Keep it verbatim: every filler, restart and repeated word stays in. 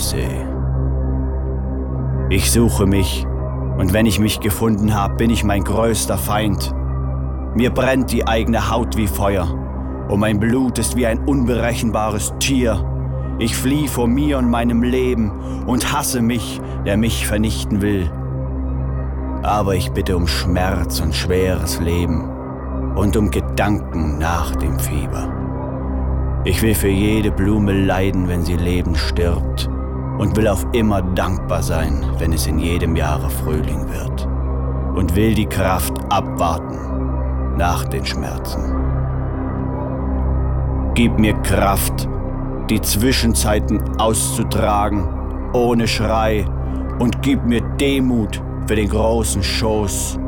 Odyssee. Ich suche mich, und wenn ich mich gefunden habe, bin ich mein größter Feind. Mir brennt die eigene Haut wie Feuer, und mein Blut ist wie ein unberechenbares Tier. Ich fliehe vor mir und meinem Leben und hasse mich, der mich vernichten will. Aber ich bitte um Schmerz und schweres Leben und um Gedanken nach dem Fieber. Ich will für jede Blume leiden, wenn sie lebend stirbt, und will auf immer dankbar sein, wenn es in jedem Jahre Frühling wird, und will die Kraft abwarten nach den Schmerzen. Gib mir Kraft, die Zwischenzeiten auszutragen, ohne Schrei, und gib mir Demut für den großen Schoß,